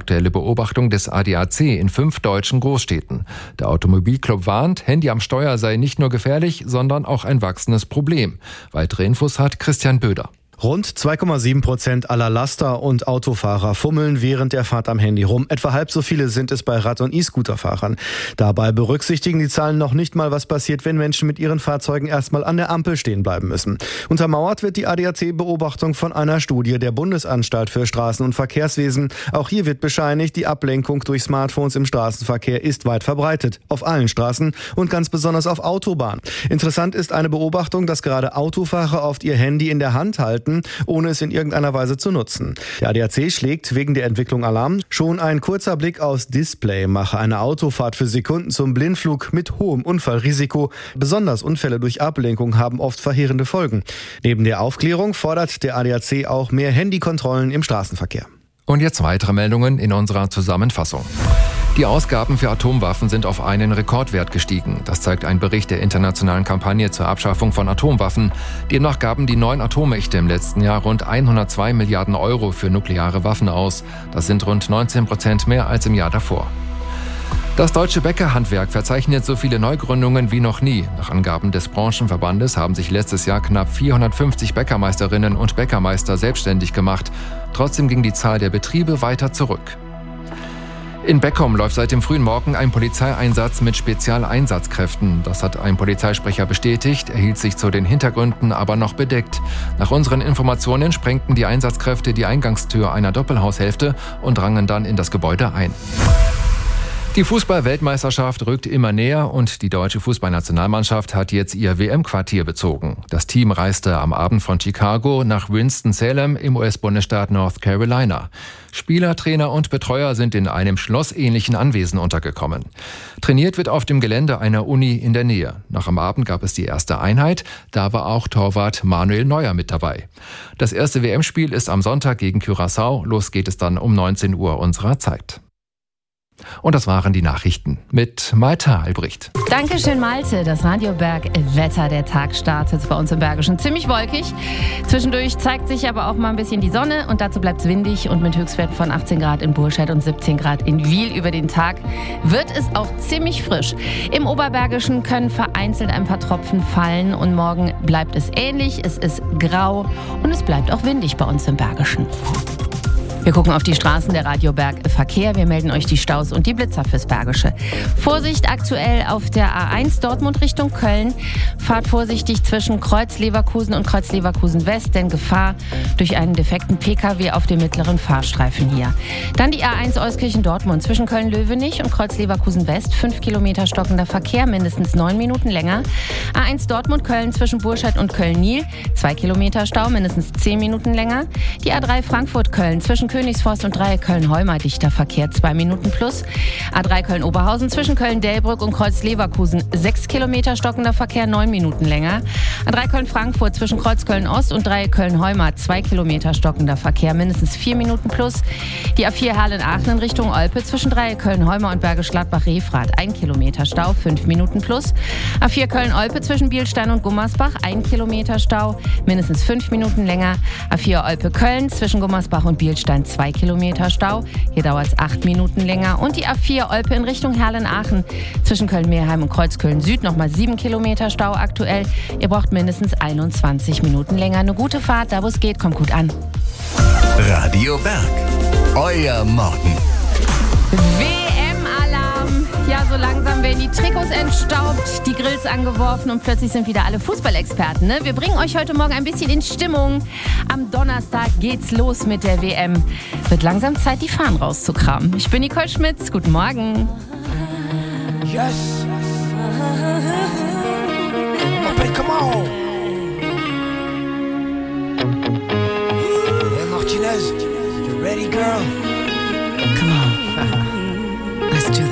aktuelle Beobachtung des ADAC in 5 deutschen Großstädten. Der Automobilclub warnt, Handy am Steuer sei nicht nur gefährlich, sondern auch ein wachsendes Problem. Weitere Infos hat Christian Böder. Rund 2,7% aller Laster- und Autofahrer fummeln während der Fahrt am Handy rum. Etwa halb so viele sind es bei Rad- und E-Scooter-Fahrern. Dabei berücksichtigen die Zahlen noch nicht mal, was passiert, wenn Menschen mit ihren Fahrzeugen erstmal an der Ampel stehen bleiben müssen. Untermauert wird die ADAC-Beobachtung von einer Studie der Bundesanstalt für Straßen- und Verkehrswesen. Auch hier wird bescheinigt, die Ablenkung durch Smartphones im Straßenverkehr ist weit verbreitet. Auf allen Straßen und ganz besonders auf Autobahnen. Interessant ist eine Beobachtung, dass gerade Autofahrer oft ihr Handy in der Hand halten, ohne es in irgendeiner Weise zu nutzen. Der ADAC schlägt wegen der Entwicklung Alarm. Schon ein kurzer Blick aufs Display mache eine Autofahrt für Sekunden zum Blindflug mit hohem Unfallrisiko. Besonders Unfälle durch Ablenkung haben oft verheerende Folgen. Neben der Aufklärung fordert der ADAC auch mehr Handykontrollen im Straßenverkehr. Und jetzt weitere Meldungen in unserer Zusammenfassung. Die Ausgaben für Atomwaffen sind auf einen Rekordwert gestiegen. Das zeigt ein Bericht der internationalen Kampagne zur Abschaffung von Atomwaffen. Demnach gaben die 9 Atommächte im letzten Jahr rund 102 Milliarden Euro für nukleare Waffen aus. Das sind rund 19% mehr als im Jahr davor. Das deutsche Bäckerhandwerk verzeichnet so viele Neugründungen wie noch nie. Nach Angaben des Branchenverbandes haben sich letztes Jahr knapp 450 Bäckermeisterinnen und Bäckermeister selbstständig gemacht. Trotzdem ging die Zahl der Betriebe weiter zurück. In Beckum läuft seit dem frühen Morgen ein Polizeieinsatz mit Spezialeinsatzkräften. Das hat ein Polizeisprecher bestätigt, er hielt sich zu den Hintergründen aber noch bedeckt. Nach unseren Informationen sprengten die Einsatzkräfte die Eingangstür einer Doppelhaushälfte und drangen dann in das Gebäude ein. Die Fußball-Weltmeisterschaft rückt immer näher und die deutsche Fußballnationalmannschaft hat jetzt ihr WM-Quartier bezogen. Das Team reiste am Abend von Chicago nach Winston-Salem im US-Bundesstaat North Carolina. Spieler, Trainer und Betreuer sind in einem schlossähnlichen Anwesen untergekommen. Trainiert wird auf dem Gelände einer Uni in der Nähe. Nach am Abend gab es die erste Einheit, da war auch Torwart Manuel Neuer mit dabei. Das erste WM-Spiel ist am Sonntag gegen Curaçao. Los geht es dann um 19 Uhr unserer Zeit. Und das waren die Nachrichten mit Malte Albrecht. Dankeschön, Malte. Das Radio Berg Wetter. Der Tag startet bei uns im Bergischen ziemlich wolkig. Zwischendurch zeigt sich aber auch mal ein bisschen die Sonne und dazu bleibt es windig und mit Höchstwerten von 18 Grad in Burscheid und 17 Grad in Wiel über den Tag wird es auch ziemlich frisch. Im Oberbergischen können vereinzelt ein paar Tropfen fallen und morgen bleibt es ähnlich. Es ist grau und es bleibt auch windig bei uns im Bergischen. Wir gucken auf die Straßen der Radio Berg Verkehr. Wir melden euch die Staus und die Blitzer fürs Bergische. Vorsicht aktuell auf der A1 Dortmund Richtung Köln. Fahrt vorsichtig zwischen Kreuz Leverkusen und Kreuz Leverkusen West, denn Gefahr durch einen defekten PKW auf dem mittleren Fahrstreifen hier. Dann die A1 Euskirchen Dortmund zwischen Köln-Löwenich und Kreuz Leverkusen West. 5 Kilometer stockender Verkehr, mindestens 9 Minuten länger. A1 Dortmund Köln zwischen Burscheid und Köln-Niel. 2 Kilometer Stau, mindestens 10 Minuten länger. Die A3 Frankfurt Köln zwischen Königsforst und Dreieck Köln-Heumer, dichter Verkehr, 2 Minuten plus. A3 Köln-Oberhausen zwischen Köln-Delbrück und Kreuz Leverkusen, 6 Kilometer stockender Verkehr, 9 Minuten länger. A3 Köln-Frankfurt zwischen Kreuz Köln-Ost und Dreieck Köln-Heumer, 2 Kilometer stockender Verkehr, mindestens 4 Minuten plus. Die A4 Herlen-Aachen in Richtung Olpe zwischen Dreieck Köln-Heumer und Bergisch Gladbach-Refrath, 1 Kilometer Stau, 5 Minuten plus. A4 Köln-Olpe zwischen Bielstein und Gummersbach, 1 Kilometer Stau, mindestens 5 Minuten länger. A4 Olpe-Köln zwischen Gummersbach und Bielstein, 2 Kilometer Stau. Hier dauert es 8 Minuten länger. Und die A4 Olpe in Richtung Herlen-Aachen zwischen Köln-Meerheim und Kreuzköln-Süd nochmal 7 Kilometer Stau aktuell. Ihr braucht mindestens 21 Minuten länger. Eine gute Fahrt, da wo es geht, kommt gut an. Radio Berg, euer Morgen. WM-Alarm. Ja, so langsam werden die Trikots entstaubt, die Grills angeworfen und plötzlich sind wieder alle Fußballexperten. Ne? Wir bringen euch heute Morgen ein bisschen in Stimmung. Am Donnerstag geht's los mit der WM. Wird langsam Zeit, die Fahnen rauszukramen. Ich bin Nicole Schmitz. Guten Morgen. Yes. Okay, come on. Hey, Martinez, you ready, girl? Come on.